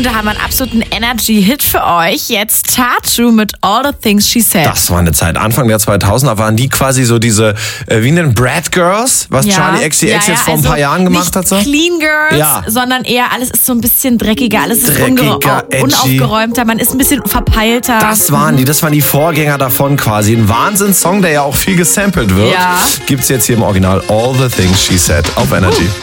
Und da haben wir einen absoluten Energy-Hit für euch. Jetzt Tatu mit All the Things She Said. Das war eine Zeit, Anfang der 2000er waren die quasi so diese, wie nennen Brad Girls, was Charli XCX jetzt vor ein paar Jahren gemacht hat. So? Nicht Clean Girls, sondern eher alles ist so ein bisschen dreckiger, alles ist unaufgeräumter, man ist ein bisschen verpeilter. Das waren die Vorgänger davon quasi. Ein Wahnsinnssong, der ja auch viel gesampelt wird. Ja. Gibt's jetzt hier im Original All the Things She Said auf Energy.